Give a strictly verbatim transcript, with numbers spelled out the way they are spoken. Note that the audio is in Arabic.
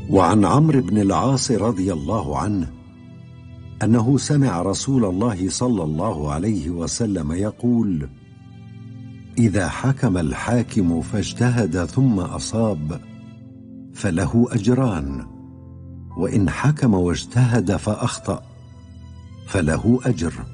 وعن عمرو بن العاص رضي الله عنه أنه سمع رسول الله صلى الله عليه وسلم يقول: إذا حكم الحاكم فاجتهد ثم أصاب فله أجران، وإن حكم واجتهد فأخطأ فله أجر.